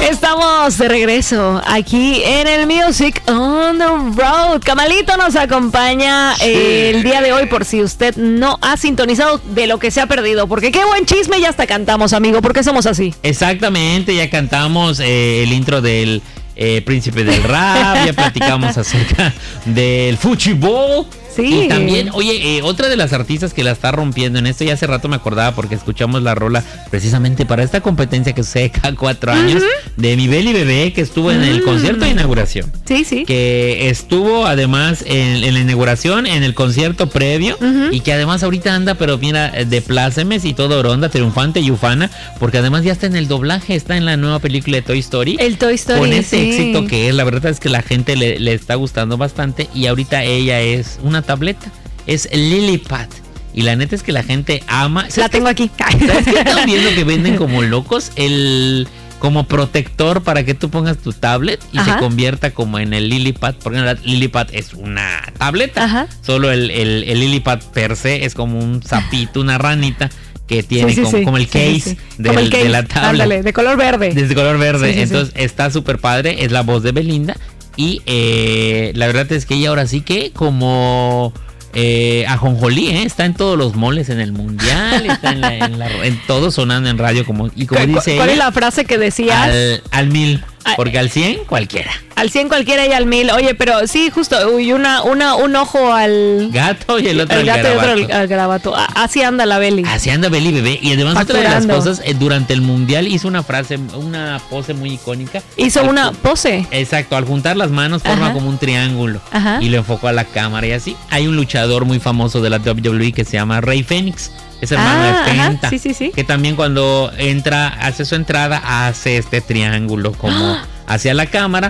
Estamos de regreso aquí en el Music on the Road. Camalito nos acompaña el día de hoy, por si usted no ha sintonizado de lo que se ha perdido, porque qué buen chisme, ya hasta cantamos, amigo, porque somos así. Exactamente, ya cantamos el intro del Príncipe del Rap, ya platicamos acerca del fútbol. Sí. Y también, oye, otra de las artistas que la está rompiendo en esto, ya hace rato me acordaba porque escuchamos la rola precisamente para esta competencia que sucede cada 4 años, de mi Beli Bebé, que estuvo en el concierto de inauguración. Sí, sí. Que estuvo además en la inauguración, en el concierto previo, y que además ahorita anda, pero mira, de plácemes y todo ronda, triunfante y ufana, porque además ya está en el doblaje, está en la nueva película de Toy Story. El Toy Story, con ese sí. éxito que es, la verdad es que la gente le está gustando bastante, y ahorita ella es una tableta, es Lilliput, y la neta es que la gente ama. La tengo aquí. ¿Sabes qué están viendo que venden como locos? Como protector para que tú pongas tu tablet y se convierta como en el Lilliput, porque la Lilliput es una tableta. Solo el Lilliput per se es como un sapito, una ranita que tiene como el case, de la tablet. Ándale, de color verde. De color verde. Entonces está súper padre, es la voz de Belinda. Y la verdad es que ella ahora sí que como ajonjolí, está en todos los moles en el mundial, está en todo sonando en radio, como dice ¿Cuál ella, es la frase que decías? Al 1000, porque al 100 cualquiera. Al 100 cualquiera y al 1000. Oye, pero sí, justo, un ojo al gato y el otro al gato garabato. Y otro al garabato. Así anda la Beli. Así anda Beli Bebé. Y además Facturando. otra de las cosas, durante el mundial hizo una pose muy icónica. Hizo una pose. Exacto, al juntar las manos forma como un triángulo. Y lo enfocó a la cámara y así. Hay un luchador muy famoso de la WWE que se llama Rey Fénix. Es hermano de Penta. Sí. Que también cuando hace su entrada, hace este triángulo como hacia la cámara.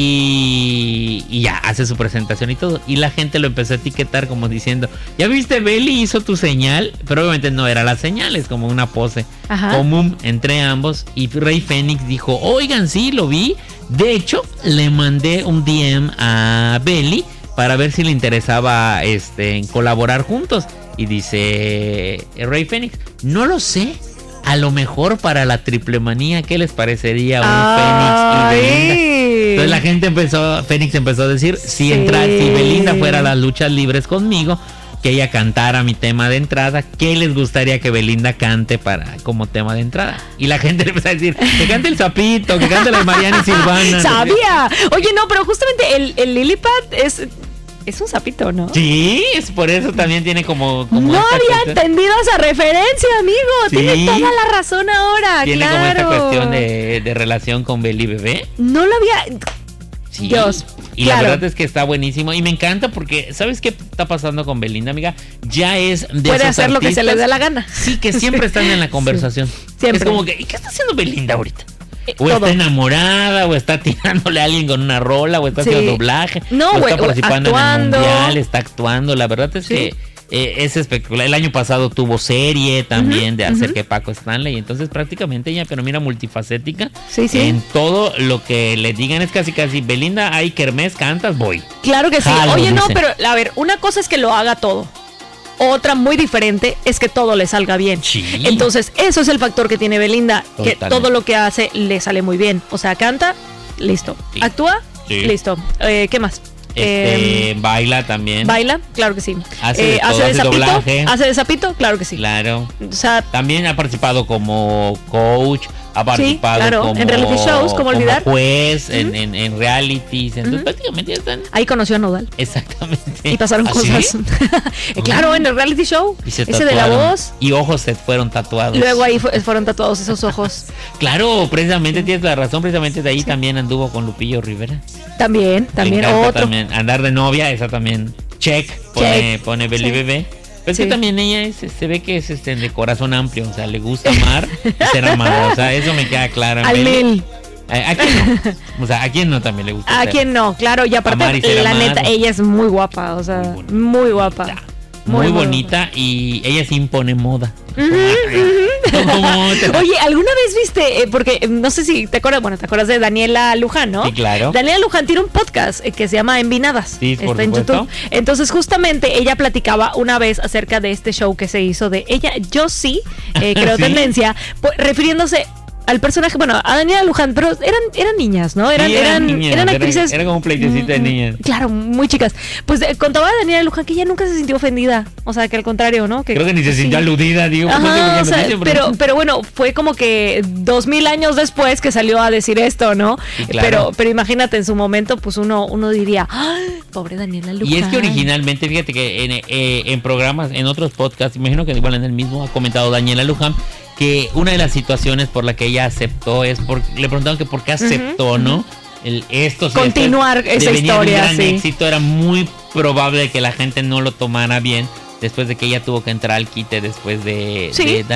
Y ya hace su presentación y todo. Y la gente lo empezó a etiquetar como diciendo: ¿ya viste, Beli hizo tu señal? Pero obviamente no era la señal, es como una pose común entre ambos. Y Rey Fénix dijo: oigan, sí, lo vi. De hecho, le mandé un DM a Beli para ver si le interesaba en colaborar juntos. Y dice Rey Fénix: no lo sé, a lo mejor para la triple manía, ¿qué les parecería un Fénix y Belinda? Entonces Fénix empezó a decir, si Belinda fuera a las luchas libres conmigo, que ella cantara mi tema de entrada, ¿qué les gustaría que Belinda cante como tema de entrada? Y la gente le empezó a decir, que cante el sapito, que cante la de Mariana y Silvana. ¡Sabía! Oye, no, pero justamente el Lilliput es un sapito, ¿no? Sí, es por eso también tiene como no había entendido esa referencia, amigo. Sí. Tiene toda la razón ahora. Tiene como esta cuestión de relación con Beli Bebé. No lo había. Sí. Dios. Y la verdad es que está buenísimo. Y me encanta porque, ¿sabes qué está pasando con Belinda, amiga? Ya es de puede hacer lo que se le dé la gana. Sí, que siempre están en la conversación. Siempre. Es como que, ¿y qué está haciendo Belinda ahorita? O está enamorada, o está tirándole a alguien con una rola, o está haciendo doblaje, o está participando en el mundial, está actuando. La verdad es que es espectacular. El año pasado tuvo serie también de hacer que Paco Stanley. Entonces prácticamente ella, pero mira, multifacética. En todo lo que le digan es casi Belinda, hay kermés, cantas, voy. Claro que sí. Oye, no, pero a ver, una cosa es que lo haga todo. Otra muy diferente es que todo le salga bien. Sí. Entonces, eso es el factor que tiene Belinda, que todo lo que hace le sale muy bien. O sea, canta, listo. Sí. Actúa, listo. ¿Qué más? Baila también. Baila, claro que sí. Hace de sapito, doblaje. ¿Hace de sapito? Claro que sí. Claro. O sea, también ha participado como coach, ha participado como en reality shows, como olvidar, juez, en realities. Entonces prácticamente ya están. Ahí conoció a Nodal. Exactamente. Y pasaron cosas. Claro, en el reality show. Ese de la voz. Y ojos se fueron tatuados. Luego ahí fueron tatuados esos ojos. Claro, precisamente tienes la razón. Precisamente de ahí también anduvo con Lupillo Rivera. También otro. También andar de novia, esa también. Check. Pone Beli Bebé. Pero es que también ella se ve que es de corazón amplio, o sea, le gusta amar y ser amada, o sea, eso me queda claro. Al mil. ¿A quién no? O sea, ¿a quién no también le gusta? ¿A quién no? Claro, y aparte, la neta, ella es muy guapa, o sea, muy guapa. Muy bonita y ella sí impone moda. Oye, ¿alguna vez viste? Porque no sé si te acuerdas de Daniela Luján, ¿no? Sí, claro. Daniela Luján tiene un podcast que se llama Envinadas. Sí, por está en YouTube. Entonces, justamente ella platicaba una vez acerca de este show que se hizo de ella. Yo sí creo tendencia, refiriéndose al personaje, bueno, a Daniela Luján, pero eran niñas, ¿no? Eran actrices. Era como un pleitecito de niñas. Claro, muy chicas. Pues contaba Daniela Luján que ella nunca se sintió ofendida. O sea, que al contrario, ¿no? Creo que ni se sintió aludida, digo. Ajá, pero bueno, fue como que 2000 años después que salió a decir esto, ¿no? Sí, claro. Pero imagínate, en su momento, pues uno diría, ¡ay, pobre Daniela Luján! Y es que originalmente, fíjate que en programas, en otros podcasts, imagino que igual en el mismo ha comentado Daniela Luján, que una de las situaciones por la que ella aceptó es porque le preguntaron que por qué aceptó, ¿no? Continuar esa historia, un gran éxito, era muy probable que la gente no lo tomara bien después de que ella tuvo que entrar al quite después de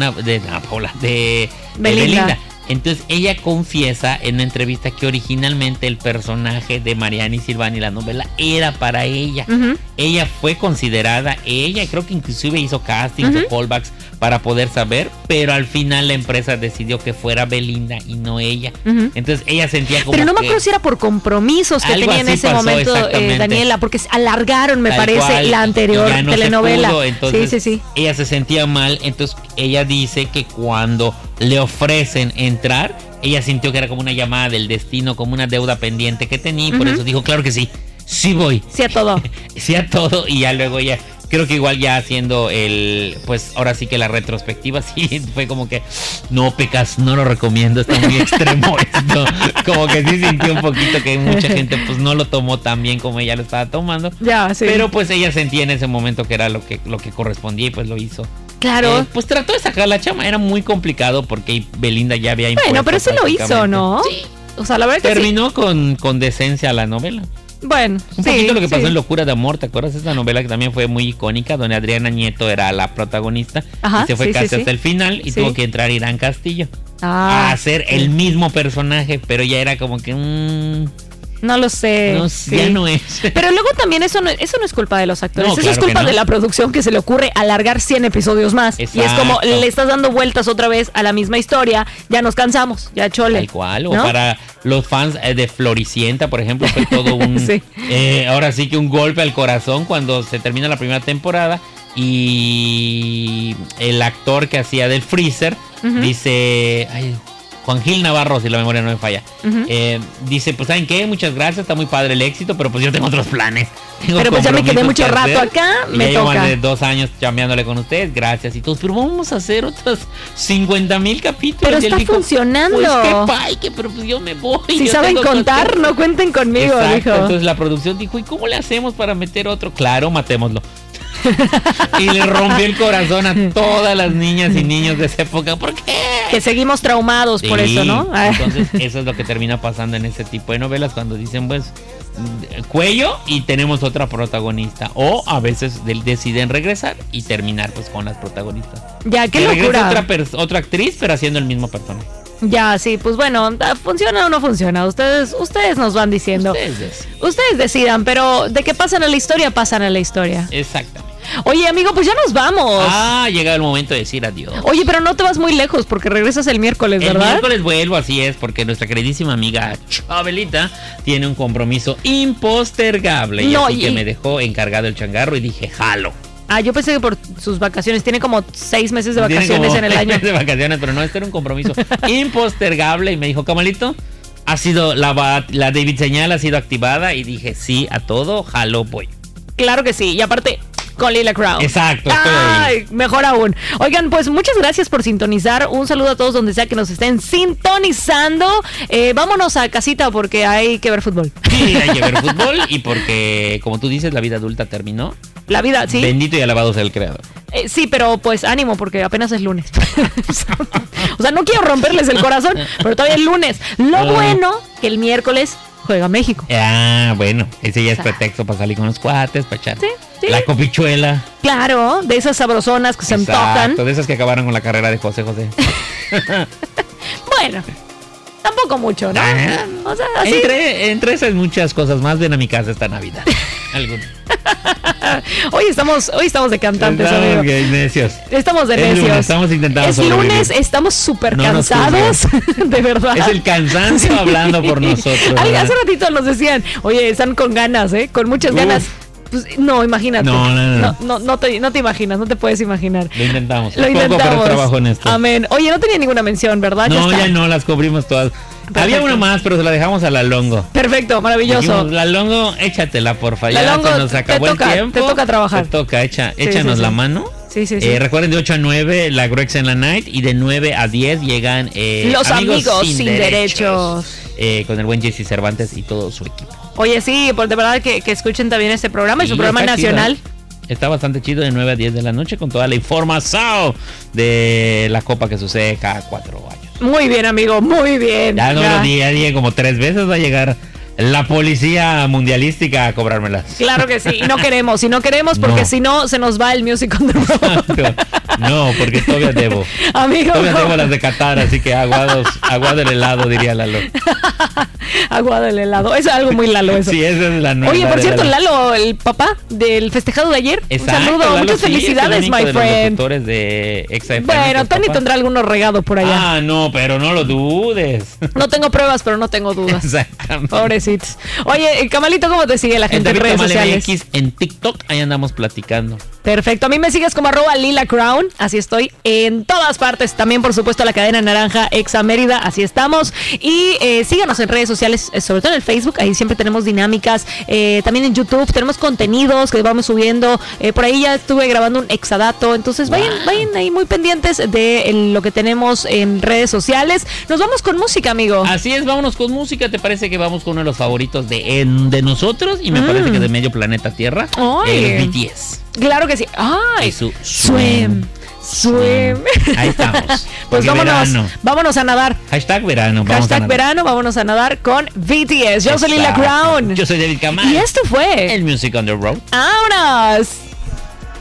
Belinda. Entonces ella confiesa en una entrevista que originalmente el personaje de Mariani Silvani, la novela, era para ella. Ella fue considerada, creo que inclusive hizo castings o callbacks para poder saber, pero al final la empresa decidió que fuera Belinda y no ella. Entonces ella sentía como pero no me acuerdo si era por compromisos que tenía en ese momento Daniela, porque alargaron, me parece, la anterior telenovela. Entonces, sí. Ella se sentía mal, entonces ella dice que cuando le ofrecen entrar, ella sintió que era como una llamada del destino, como una deuda pendiente que tenía, y por eso dijo, claro que sí voy. Sí a todo. Sí a todo, y ya luego ella, creo que igual ya haciendo pues ahora sí que la retrospectiva, sí, fue como que, no pecas, no lo recomiendo, está muy extremo esto. Como que sí sintió un poquito que mucha gente pues no lo tomó tan bien como ella lo estaba tomando. Ya, sí. Pero pues ella sentía en ese momento que era lo que correspondía y pues lo hizo. Claro. Pues trató de sacar la chama, era muy complicado porque Belinda ya había impuesto. Bueno, pero sí lo hizo, ¿no? Sí. O sea, la verdad que terminó con decencia la novela. Bueno, un poquito lo que pasó en Locura de Amor, ¿te acuerdas? Esta novela que también fue muy icónica, donde Adriana Nieto era la protagonista. Ajá, y se fue casi hasta el final y tuvo que entrar Irán Castillo a hacer el mismo personaje, pero ya era como que no lo sé. Ya no es. Pero luego también eso no es culpa de los actores. Eso claro es culpa de la producción, que se le ocurre alargar 100 episodios más. Exacto. Y es como le estás dando vueltas otra vez a la misma historia. Ya nos cansamos, ya chole. Tal cual. ¿No? O para los fans de Floricienta, por ejemplo, fue todo un... ahora sí que un golpe al corazón cuando se termina la primera temporada y el actor que hacía del Freezer dice... Juan Gil Navarro, si la memoria no me falla. Dice, pues ¿saben qué? Muchas gracias, está muy padre el éxito, pero pues yo tengo otros planes. Pero pues ya me quedé mucho rato acá, me toca. Llevo más de 2 años chambeándole con ustedes, gracias y todos. Pero vamos a hacer otros 50,000 capítulos. Pero está funcionando. Pues pero pues yo me voy. Si saben contar, no cuenten conmigo, dijo. Entonces la producción dijo, ¿y cómo le hacemos para meter otro? Claro, matémoslo. Y le rompió el corazón a todas las niñas y niños de esa época. ¿Por qué? Que seguimos traumados por eso, ¿no? Entonces eso es lo que termina pasando en ese tipo de novelas, cuando dicen pues cuello y tenemos otra protagonista, o a veces deciden regresar y terminar pues con las protagonistas. Ya, qué locura. Otra actriz, pero haciendo el mismo personaje. Ya, sí, pues bueno, ¿funciona o no funciona? Ustedes nos van diciendo. Ustedes decidan, pero de que pasan a la historia, pasan a la historia. Exactamente. Oye, amigo, pues ya nos vamos. Llega el momento de decir adiós. Oye, pero no te vas muy lejos porque regresas el miércoles, ¿verdad? El miércoles vuelvo, así es, porque nuestra queridísima amiga Chabelita tiene un compromiso impostergable. Y que me dejó encargado el changarro y dije, jalo. Yo pensé que por sus vacaciones. Tiene como 6 meses de vacaciones en el año. 6 meses de vacaciones, pero no, este era un compromiso impostergable. Y me dijo, Camalito, ha sido la David señal ha sido activada. Y dije, sí, a todo, jalo, voy. Claro que sí, y aparte... con Lila Crown. Exacto, estoy ahí. Mejor aún. Oigan, pues muchas gracias por sintonizar. Un saludo a todos donde sea que nos estén sintonizando. Vámonos a casita porque hay que ver fútbol. Sí, hay que ver fútbol y porque, como tú dices, la vida adulta terminó. La vida, sí. Bendito y alabado sea el Creador. Sí, pero pues ánimo porque apenas es lunes. O sea, no quiero romperles el corazón, pero todavía es lunes. Lo bueno que el miércoles juega México. Bueno, ese ya es pretexto para salir con los cuates, para echar Sí. la copichuela. Claro, de esas sabrosonas que se antojan. De esas que acabaron con la carrera de José. Bueno, tampoco mucho, ¿no? O sea, así. Entre esas muchas cosas más, ven a mi casa esta Navidad. Hoy estamos de cantantes, amigo. Necios. Estamos de necios. Lunes, estamos intentando sobrevivir. Lunes, estamos súper cansados. De verdad. Es el cansancio hablando por nosotros. Hace ratito nos decían, oye, están con ganas, con muchas ganas. Pues, no, imagínate. No te imaginas, no te puedes imaginar. Lo intentamos. Lo intentamos. Pero trabajo en esto. Amén. Oye, no tenía ninguna mención, ¿verdad? No, ya no, las cubrimos todas. Perfecto. Había una más, pero se la dejamos a la Longo. Perfecto, maravilloso. Dijimos, la Longo, échatela, porfa. La ya Longo, se nos acabó el tiempo. Te toca trabajar. Te toca, échanos la mano. Sí. Recuerden, de 8 a 9 la Grex en la Night, y de 9 a 10 llegan los amigos sin derechos. Con el buen Jesse Cervantes y todo su equipo. Oye, sí, pues de verdad que escuchen también este programa, es un programa nacional. Está bastante chido, de 9 a 10 de la noche, con toda la información de la copa que sucede cada 4 años. Muy bien, amigo, muy bien. Ya no lo dije como 3 veces, va a llegar la policía mundialística a cobrármelas. Claro que sí, y no queremos porque si no se nos va el Music on the Road. No, porque todavía debo. Amigo, todavía debo las de Qatar, así que agua del helado, diría Lalo. Agua del helado, es algo muy Lalo eso. Sí, esa es la nueva. Oye, por cierto, Lalo, el papá del festejado de ayer. Exacto, un saludo, Lalo, muchas felicidades, es my de friend. Los de XFM, bueno, Tony tendrá algunos regados por allá. Ah, no, pero no lo dudes. No tengo pruebas, pero no tengo dudas. Exactamente. Pobrecitos. Oye, Camalito, ¿cómo te sigue la gente en redes sociales? MX, en TikTok, ahí andamos platicando. Perfecto, a mí me sigues como @LilaCrown, así estoy en todas partes, también por supuesto la cadena naranja Exa Mérida, así estamos, y síganos en redes sociales, sobre todo en el Facebook, ahí siempre tenemos dinámicas, también en YouTube tenemos contenidos que vamos subiendo, por ahí ya estuve grabando un Exadato, entonces vayan ahí muy pendientes de lo que tenemos en redes sociales. Nos vamos con música, amigo. Así es, vámonos con música. ¿Te parece que vamos con uno de los favoritos de nosotros? Y me parece que de medio planeta Tierra, el BTS. Claro que sí. ¡Ay! Y su Swim. Ahí estamos. Pues vámonos a nadar. #verano. Vámonos a nadar con BTS. Yo soy Lila Crown. Yo soy David Camal. Y esto fue el Music on the Road. ¡Vámonos!